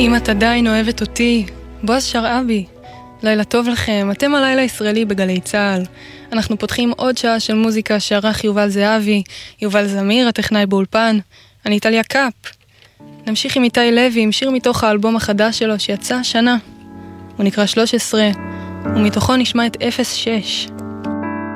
אם את עדיין אוהבת אותי, בועז שרעבי. לילה טוב לכם, אתם הלילה הישראלי בגלי צהל. אנחנו פותחים עוד שעה של מוזיקה שערך יובל זהבי, יובל זמיר, הטכנאי באולפן. אני טליה קאפ. נמשיך עם איתי לוי, עם שיר מתוך האלבום החדש שלו שיצא השנה. הוא נקרא 13, ומתוכו נשמע את 06.